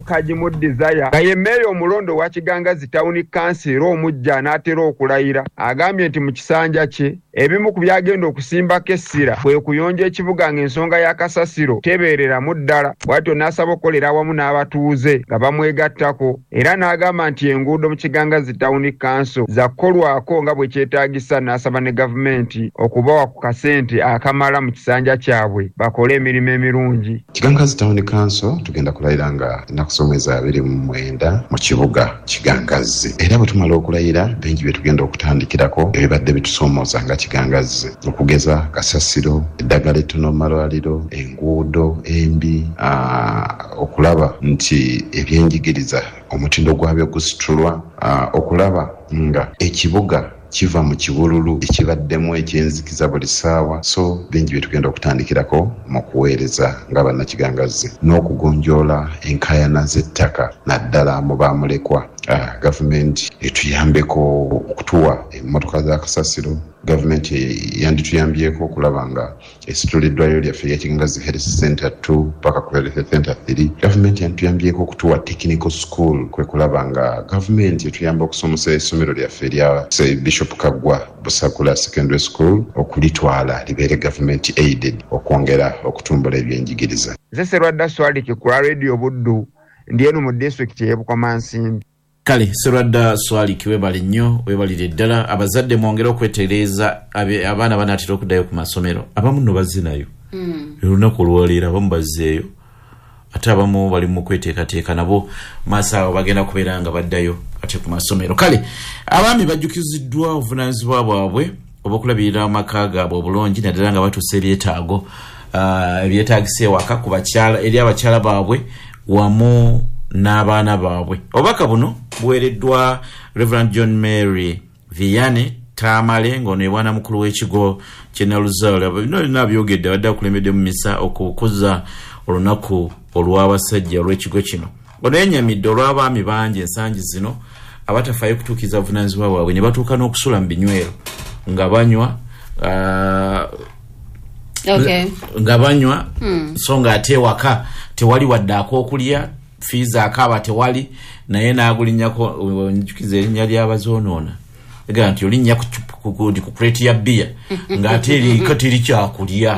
Kajimu Desire nga ye meeyo omulondo wa Kigangazi Town Council omujja n'atera okulayira agambye nti mu kisanja kye ebimu ku byagenda okusimbako essira kwe kuyonja ekibuga ng'ensonga ya kasasiro tebeereramu ddala bw'atyo n'asaba okukolera awamu n'abatuuze nga bamwegattako era n'agamba nti enguudo mu Kigangazi Town Council zakolwako nga bwe kyetaagisa n'asaba ne gavumenti okubawa ku kasente akamala mu kisanja kyabwe bakole emirimu emirungi. Kigangazi Town Council tugenda kulayira nga nakusomeza 29 mu kibuga Kigangazi era bwe tumala okulayira bingi bye tugenda okutandikirako ebibadde bitusomooza nga Kigangazi okugeza kasasiro eddagala ettono malwaliro enguudo embi okulaba nti ebyenjigiriza omutindo gwabyo gusitulwa okulaba nga ekibuga kiva mu kibululu ekibaddemu ekyenzikiza buli ssaawa so bingi bye tugenda okutandikirako mu kuweereza nga bannakigangazi n'okugonjoola enkaayana z'ettaka naddala mu baamulekwa gavumenti etuyambeko okutuwa emmotoka za kasasiro gavumenti yandituyambyeko okulaba nga esitula eddwaliro lyaffe lya Kigangazi Health Center 2 paka ku Health Center 3 gavumenti yandituyambyeko okutuwa technical school kwe kulaba nga gavumenti etuyamba okusomesa essomero lyaffe lya Bishop Kaggwa Busakula Secondary School okulitwala libeere gavumenti aided okwongera okutumbula ebyenjigiriza. Serwadda Swaliki ku Radio Buddu ndienu mu district y'Ebukomansimbi. Kale Serwadda Swaliki webale nnyo webalire ddala abazadde mwongera okwetereeza abaana banaatera okuddayo ku masomero abamu nno bazze nayo olunaku olwaleero abamu bazzeeyo ate abamu bali mu kweteekateeka nabo maaso awo bagenda kubeera nga baddayo ate ku masomero. Kale abaami bajjukiziddwa obuvunaanyizibwa bwabwe obw'okulabirira amaka gaabwe obulungi naddala nga batuusa ebyetaago ebyetaagisa ewaka ku bakyala eri abakyala baabwe wamu n'abaana baabwe. Obubaka buno buweereddwa Reverend John Mary Vianney Tamale ng'ono ye bwana mukulu w'ekigo ky'e Naluzale bino nabyogedde abadde akulembedde mu misa okukuza olunaku olw'abasajja olw'ekigo kino. Ono yennyamidde olw'abaami bangi ensangi zino abatafaayo kutuukiza buvunaanyizibwa bwabwe ne batuuka n'okusula mu binywero nga banywa nga banywa so nga ate ewaka tewali wadde ak'okulya fiiza akaaba tewali naye n'agulinnyako njukiza erinnya ly'abazoonoona egamba nti olinnya ku kreti ya bbiya ng'ate eriko teri kyakulya.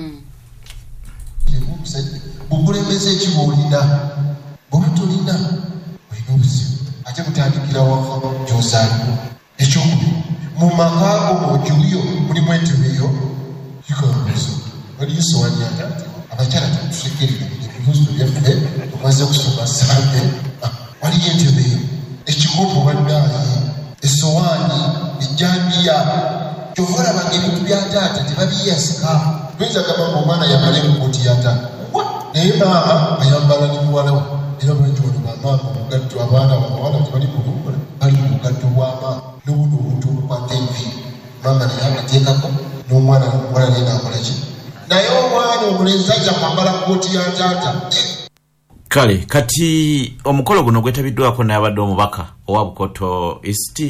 Bukulembeze ekibuulina bw'oba tolina olina obuzibu ate kutandikira waka gy'osaaliwo ekyokubiri mu maka go ogiwuyo mulimu entebeyo kikomuzo waliyo sowaani ate abakyala tetusekerera ebibuzo byaffe tumaze kusoma sande waliyo entebeyo ekikopo bannaayi esowaani ejjambiya kyovalabanga ebintu bya taata tebabiyasika tuyinza gamba ng'omwana yambale mu kooti ya taata naye maama ayambala ne muwalawe era bwetyono bamaama omugatto abaana bawala tebali mulungola bali mu bugatto bw'amaama n'obuno obuntu obukwata enviiri maama naye akateekako n'omwana omuwala naye naakolaki naye omwana omulenzi ajja kwambala kooti ya taata. Kale kati omukolo guno gwetabiddwako n'abadde omubaka owa Bukoto East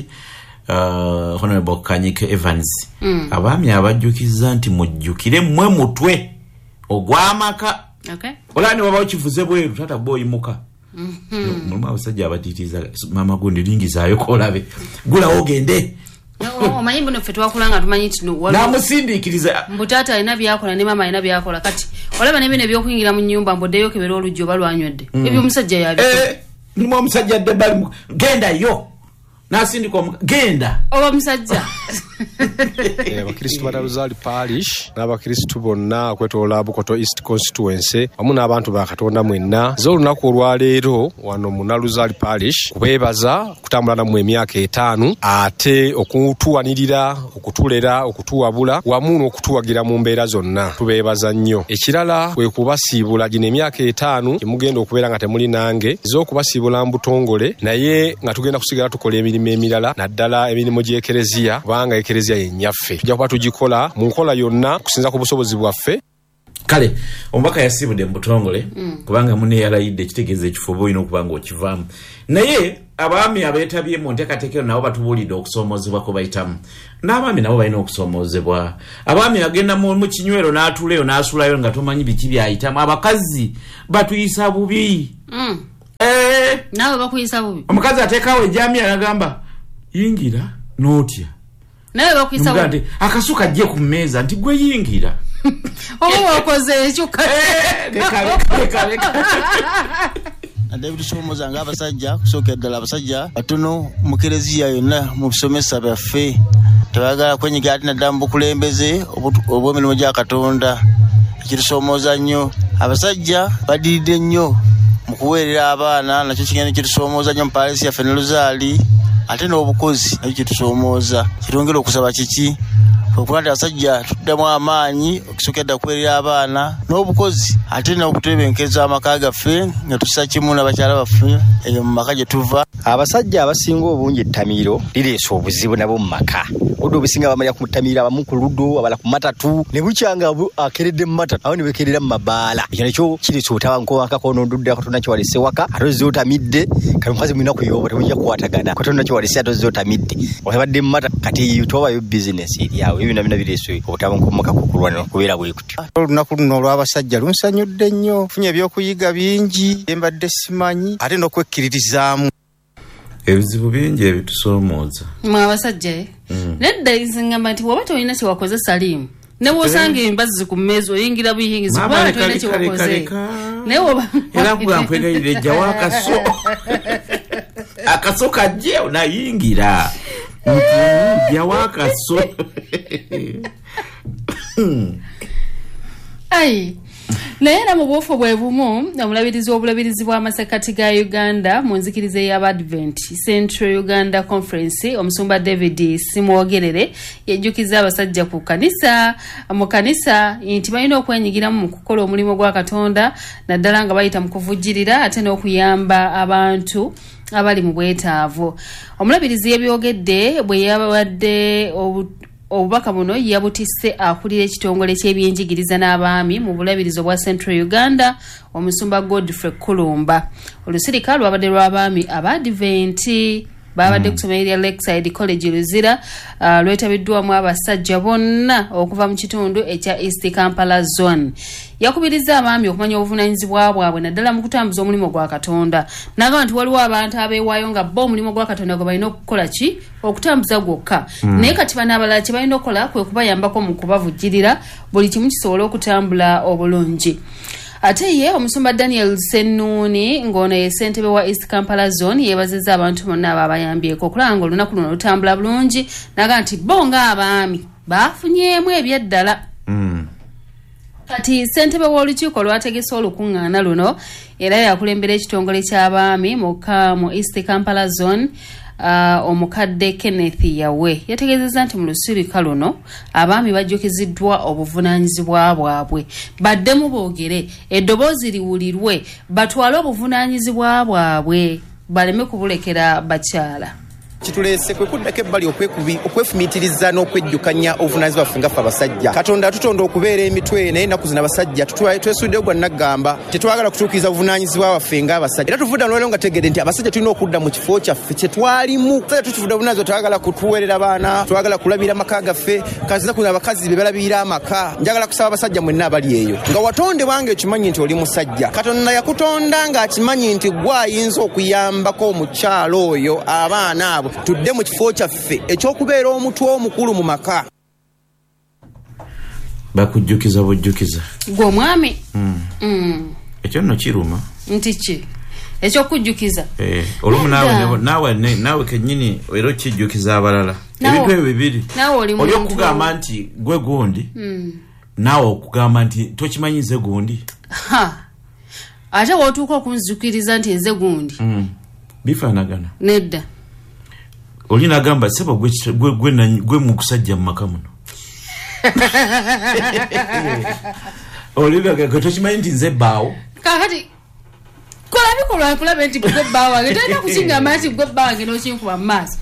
Honorable Kanyike Evans abaami abajjukiza nti mujjukire mmwe mutwe ogw'amaka. Okay. Olani wabawo kivuze bweru tata boyimuka. Muluma abasajja abaditiza mama gundi lingizaayo kolabe. Gula ogende. Omanyi mbuno ffe twakulanga tumanyi nti namusindiikiriza mbutata alina byakola ne mama alina byakola kati olaba nebino ebyokuyingira mu nnyumba mboddeyo kebera olujjo balwanywedde ebyo omusajja yabikola. Muluma omusajja adde bali genda yo nasindika genda oba musajja. Abakristu ba Naluzali Parish n'abakristu bonna okwetoola Bukoto East Constituency wamu n'abantu ba Katonda mwenna z'olunaku olwaleero wano mu Naluzali Parish kubeebaza kutambula nammwe emyaka 5 ate okutuwanirira okutulera okutuwabula wamu n'okutuwagira mu mbeera zonna tubeebaza nnyo. Ekirala kwe kubasiibula gino emyaka 5 gyemugenda okubeera nga temuli nange z'okubasiibula mbutongole naye nga tugenda kusigala tukola emirimu emirala naddala emirimu gy'ekereziya kubanga ekereziya yennyaffe tujja kuba tugikola mu nkola yonna kusinza ku busobozi bwaffe. Kale omubaka yasiibudde mu butongole kubanga mune yalayidde ekitegeeza ekifuba olina okuba nga okivaamu naye abaami abeetabye mu nteekateekero nabo batubuulidde okusoomoozebwa kwe bayitamu n'abaami nabo balina okusoomoozebwa. Abaami agenda mu kinywero n'atuulayo n'asulayo nga tomanyi biki byayitamu. Abakazi batuyisa bubi nawe bakuyisa bubi omukazi ateekawo ejamia agamba yingira n'otya nawe bakuyisa bubi akasuka ajje ku mmeeza nti gwe yingira oba wakoze ekyo David Somoza ng'abasajja kusooka ddala abasajja batono mu kereziya yonna mu bisomesa byaffe tebagala kwenyigira ati naddala mu bukulembeze obw'emirimu gya Katonda ekitusoomooza nnyo abasajja badiridde nnyo mu kuweerera abaana nakyo kigenda kitusoomooza nnyo mu paalisi yaffe ne Luzaali ate n'obukozi nakyo kitusoomooza kitwongera okusaba kiki okuba nti abasajja tuddamu amaanyi okusookedda kuweerera abaana n'obukozi ate n'okutebenkeza amaka gaffe nga tussa kimu n'abakyala baffe eyo mu maka gye tuva. Abasajja abasinga obungi ettamiiro lireese obuzibu nabo mu maka oddo obusinga bamalira ku ttamiiro abamu ku luddo abala ku matatu ne bukyanga akeredde mu matatu awo ne bekerera mu mabaala ekyo nekyo kireese obutabankowankako n'ondudde Katonda kiwalese waka ate ozze otamidde kati omukazi mulina kuyoba temujja kukwatagana Katonda kiwalese ate ozze otamidde olabadde mu matatu kati tobayo bizinesi eri awo ebyo nabina bireese obutabankowankako kulwana okubeera bwe kutyo. Olunaku luno olw'abasajja lunsanyudde nnyo funye ebyokuyiga bingi embadde simanyi ate n'okwekkiririzaamu ebizibu bingi ebitusoomooza mwe abasajja nedda izingamba nti woba tolina kyewakoze Salimu ne bw'osanga embazi ku mmeeza oyingira buyingizi kubanga tolina kyewakoze naye woba era kuga nkwegayirira ejjawo akaso kajje onayingira jjawo akaso ai naye era mu bwofu bwe bumu omulabirizi w'obulabirizi bw'amasekati ga Uganda mu nzikiriza y'Abadvent Central Uganda Conference omusumba David Simwogerere yajjukiza abasajja mu kanisa nti balina okwenyigiramu mu kukola omulimu gwa Katonda naddala nga bayita mu kuvujjirira ate n'okuyamba abantu abali mu bwetaavu. Omulabirizi yebyogedde bwe yabadde obubaka buno yabutisse akulira ekitongole ky'ebyenjigiriza n'abaami mu bulabirizo bwa Central Uganda omusumba Godfrey Kulumba. Olusirika lwabadde lw'abaami Abadventi babadde kusomera lya Lakeside College Luzira lwetabiddwamu abasajja bonna okuva mu kitundu ekya East Kampala Zone. Yakubiriza abaami okumanya obuvunaanyizibwa bwabwe naddala mu kutambuza omulimu gwa Katonda n'agamba nti waliwo abantu abeewaayo nga bo omulimu gwa Katonda gwe balina okukola ki okutambuza gwokka naye kati bano abalala kye balina okukola kwe kubayambako mu kubavujjirira buli kimu kisobole okutambula obulungi. Ate ye omusumba Daniel Senuni ng'ono ye ssentebe wa East Kampala Zone yeebazizza abantu bonna ababayambyeko okulanga olunaku luno lutambula bulungi n'agamba nti bo ng'abaami baafunyeemu ebyeddala. Kati ssentebe w'olukiiko lwategese olukuŋŋaana luno era yakulembera ekitongole ky'abaami mu East Kampala Zone omukadde Kenneth Yawe yategeezezza nti mu lusirika luno abaami bajjukiziddwa obuvunaanyizibwa bwabwe baddemu boogere eddoboozi liwulirwe batwale obuvunaanyizibwa bwabwe baleme kubulekera bakyala. Kitulese kwe kuddako ebbali okwefumiitiriza n'okwejjukanya obuvunaanyizibwa bwaffe ngaffe abasajja. Katonda atutonda okubeera emitwe naye ennaku zino abasajja twesuddeyo gwa naggamba tetwagala kutuukiriza obuvunaanyizibwa bwaffe ng'abasajja. Era tuvudda n'olwaleero nga tegeere nti abasajja tulina okudda mu kifo kyaffe kye twalimu. Abasajja tutuvudde obuvunaanyizibwa twagala kutuweerera baana, twagala kulabira amaka gaffe, kaziza ku abakazi be balabira amaka. Njagala kusaba abasajja mwenna abali eyo nga watondebwanga ekimanyi nti oli musajja. Katonda yakutonda ng'akimanyi nti gwe ayinza okuyambako omukyalo oyo abaana abo. Tudde mu kifo kyaffe ekyokubeera omutwe omukulu mu maka. Bakujjukiza bujjukiza gwe omwami ekyo nno kiruma nti ki ekyokujjukiza olumu naawe kennyini era okijjukiza abalala ebintu ebyo bibiri oli okugamba nti gwe gundi naawe okugamba nti tokimanyi nze gundi ate wootuuka okunzijukiriza nti nze gundi bifaanagana nedda olina agamba seba gwe mukusajja mu maka muno olina gwe tokimanyi nti nze bbaawo kakati kola bikolwa nkulabe nti gwe bbaawo wange tolina kukingamba nti gwe bbaawo wange n'okinkuba mu maaso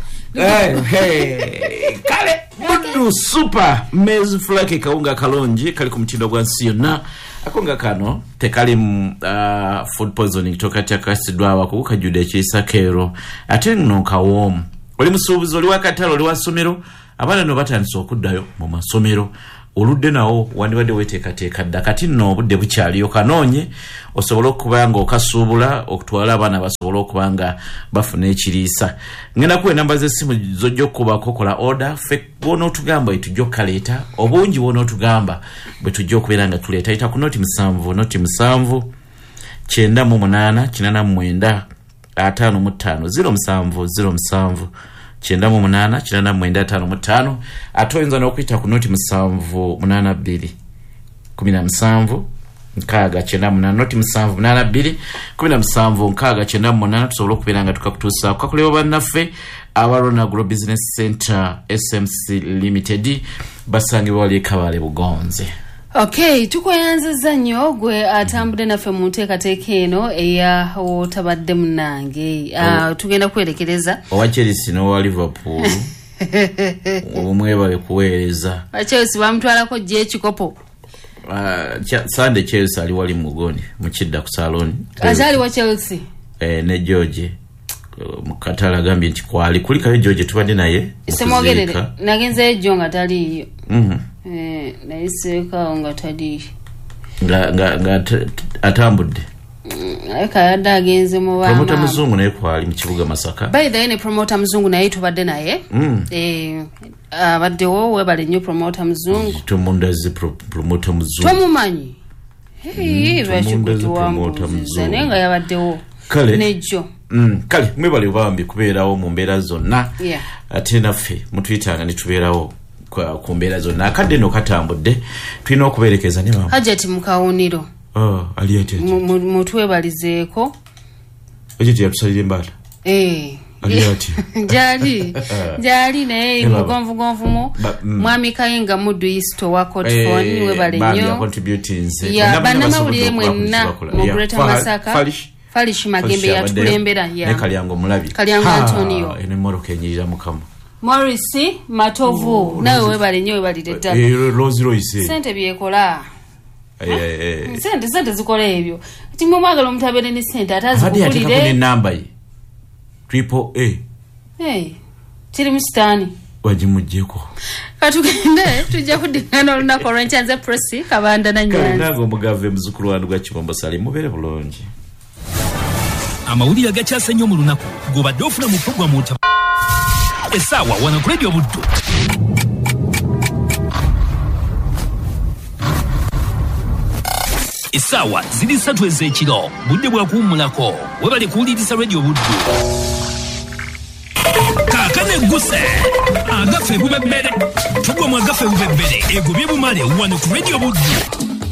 kale buddu super maize flake kawunga kalungi kali ku mutindo gwa nsi yonna akonga kano tekali food poisoning tokatya kasidwa abako kajjude ekiyisa keero ate nno kawoomu oli musuubuzi oli wakatalo oli wasomero abaana no batandise okuddayo mu masomero oludde nawo wandibadde weteekateeka dda kati nno obudde bukyaliyo kanoonye osobola okuba nga okasuubula okutwala abaana basobola okuba nga bafuna ekiriisa ngenda kuwa enamba z'essimu zojja okubako kola order ffe bwona otugamba etujja okukaleeta obungi bwona otugamba bwe tujja okubeera nga tuleeta yita ku noti 7 98 895 07 07 ate oyinza n'okuyita ku noti 782 17 nkaaga 98 noti 782 17 nkaaga 98 tusobola okubeera nga tukakutuusa kakuleba bannaffe aba Rona Agro Business Center SMC Limited basangibwa wali Kabale Bugonze. Okay, tukweyanziza nnyo gwe atambudde naffe mu nteekateeka eno eya otabadde munange. Tugenda kwerekereza owa Chelsea n'owa Liverpool omwebale kuweereza Chelsea bamutwalako gye ekikopo. Sunday Chelsea ali wali mugoni mukidda ku saloni azali wa Chelsea ne George mukatala gambye nti kwali kulikayo George tubadde naye semwogerere nagenze ejo nga taliyo naiseka nga taliyo nga atambudde eka yadda agenze mu bama promoter muzungu naye kwali mu kibuga Masaka by the way ne promoter muzungu naye tubadde naye abaddewo webale nnyo promoter muzungu tumundaze promoter muzungu tumumanyi bashikutuwamubuziza naye nga yabaddewo kale nejo kale mwebale bambi kubeerawo mu mbeera zonna ate naffe mutuyitanga ne tubeerawo ku mbeera zonna akadde no katambudde tulina okubeerekeza ne bambi Hajati Mukawuniro ali ate mutwebalizeeko Hajati yatusalira embala ali ate jali naye mugonvugonvumu mwami Kayinga Muddu East wa Cotfone webale nnyo bannamawulire mwenna mu Greater Masaka Falish Magembe yatukulembera ne Kalyango Mulabi Kalyango Antonio ene moroke nyira mukama Morris Matovu nawe webale nnyo webalire ddala Rose Royce sente byekola sente zikola ebyo timwe mwagala omutabere ne sente atazikugulire ne namba ye AAA tiri mustani wajimujjeko katugende tujja kudingana olunaku olw'enkyanze Presi Kabanda na Nyanza nago mugave muzukulu wandu gwa Kibombo Sali mubere bulungi amawulire agakyase nnyo mu lunaku gobadde ofuna mu programu essaawa wano ku Radio Buddu essaawa ziri 3 ez'ekiro budde bwa kuwummulako webale kuwuliriza Radio Buddu kaakane egguse agafe bubebbere tugwa mu agafe bubebbere ego bye bumale wano ku Radio Buddu